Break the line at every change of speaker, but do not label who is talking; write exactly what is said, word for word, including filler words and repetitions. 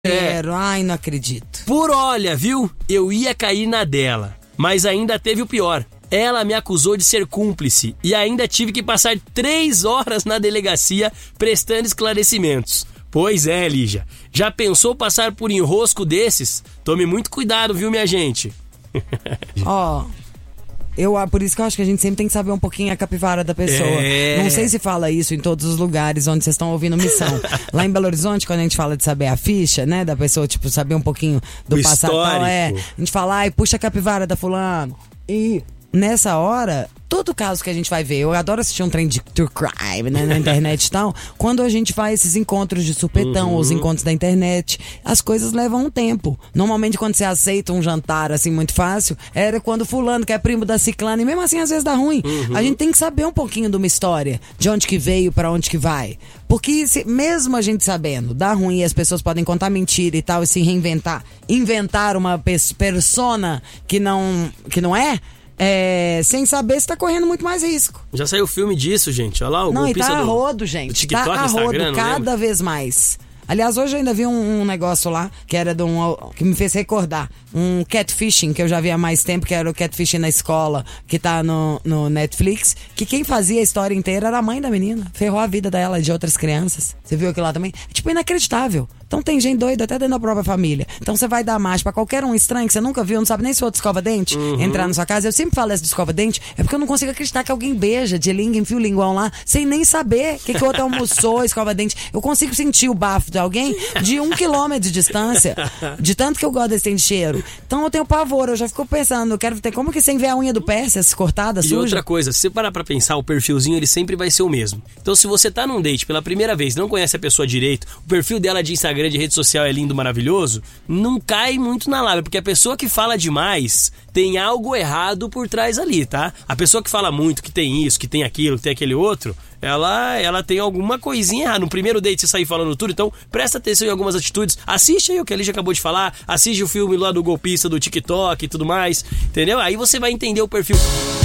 É. Ai, não acredito.
Por olha, viu? Eu ia cair na dela. Mas ainda teve o pior. Ela me acusou de ser cúmplice e ainda tive que passar três horas na delegacia prestando esclarecimentos. Pois é, Lígia. Já pensou passar por enrosco desses? Tome muito cuidado, viu, minha gente?
Ó... Eu, por isso que eu acho que a gente sempre tem que saber um pouquinho a capivara da pessoa.
É.
Não sei se fala isso em todos os lugares onde vocês estão ouvindo Missão. Lá em Belo Horizonte, quando a gente fala de saber a ficha, né, da pessoa, tipo, saber um pouquinho do
O
passado, tal, é,
histórico.
a gente fala, ai, puxa a capivara da fulano. E nessa hora, todo caso que a gente vai ver, eu adoro assistir um trem de true crime, né, na internet e tal, quando a gente faz esses encontros de supetão,
Uhum.
os encontros da internet, as coisas levam um tempo. Normalmente quando você aceita um jantar assim muito fácil, era quando fulano que é primo da ciclana, e mesmo assim às vezes dá ruim.
Uhum.
A gente tem que saber um pouquinho de uma história, de onde que veio, pra onde que vai. Porque se, mesmo a gente sabendo, dá ruim e as pessoas podem contar mentira e tal, e se reinventar, inventar uma pers- persona que não, que não é, É, sem saber, você tá correndo muito mais risco.
Já saiu filme disso, gente. Olha lá, o
Não, e
golpista
tá a
do,
rodo, gente.
do TikTok,
Tá a rodo,
Instagram, não
cada
lembro.
vez mais. Aliás, hoje eu ainda vi um, um negócio lá, que era de um, que me fez recordar. Um catfishing, que eu já vi há mais tempo, que era o catfishing na escola, que tá no, no Netflix, que quem fazia a história inteira era a mãe da menina. Ferrou a vida dela e de outras crianças. Você viu aquilo lá também? É tipo inacreditável. Então tem gente doida até dentro da própria família. Então você vai dar marcha pra qualquer um estranho que você nunca viu, não sabe nem se o outro escova-dente,
Uhum.
entrar na sua casa. Eu sempre falo essa de escova-dente, é porque eu não consigo acreditar que alguém beija de língua, enfia o linguão lá, sem nem saber o que, que o outro almoçou, escova-dente. Eu consigo sentir o bafo de alguém de um quilômetro de distância, de tanto que eu gosto desse trem de cheiro. Então eu tenho pavor, eu já fico pensando, eu quero ter como que sem ver a unha do pé, se as cortadas,
E
suja.
outra coisa, se você parar pra pensar, o perfilzinho ele sempre vai ser o mesmo. Então se você tá num date pela primeira vez, não conhece a pessoa direito, o perfil dela de Instagram, de rede social é lindo, maravilhoso, não cai muito na lábia, porque a pessoa que fala demais tem algo errado por trás ali, tá? A pessoa que fala muito, que tem isso, que tem aquilo, que tem aquele outro, ela, ela tem alguma coisinha errada. No primeiro date você sair falando tudo, então presta atenção em algumas atitudes. Assiste aí o que a Lígia acabou de falar, assiste o filme lá do golpista do TikTok e tudo mais, entendeu? Aí você vai entender o perfil.